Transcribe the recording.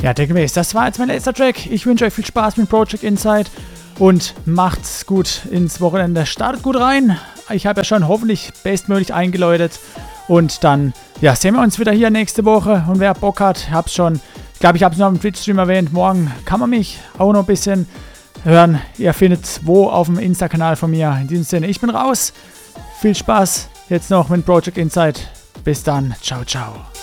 Ja, demgemäß, das war jetzt mein letzter Track. Ich wünsche euch viel Spaß mit Project Insight und macht's gut ins Wochenende. Startet gut rein. Ich habe ja schon hoffentlich bestmöglich eingeläutet. Und dann sehen wir uns wieder hier nächste Woche. Und wer Bock hat, ich glaube, ich habe es noch im Twitch-Stream erwähnt, morgen kann man mich auch noch ein bisschen hören. Ihr findet es auf dem Insta-Kanal von mir. In diesem Sinne, ich bin raus. Viel Spaß jetzt noch mit Project Insight. Bis dann. Ciao, ciao.